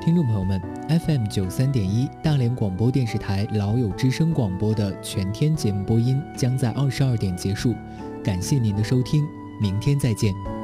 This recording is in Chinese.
听众朋友们 ，FM93.1大连广播电视台老友之声广播的全天节目播音将在22点结束，感谢您的收听，明天再见。